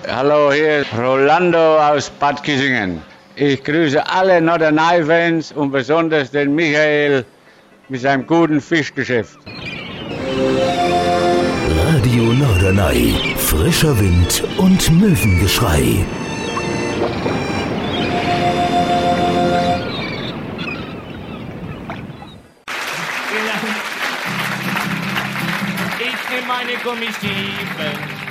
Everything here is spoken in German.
Hallo, hier ist Rolando aus Bad Kissingen. Ich grüße alle Norderney-Fans und besonders den Michael mit seinem guten Fischgeschäft. Radio Norderney, frischer Wind und Möwengeschrei. Ich nehme meine Gummistiefeln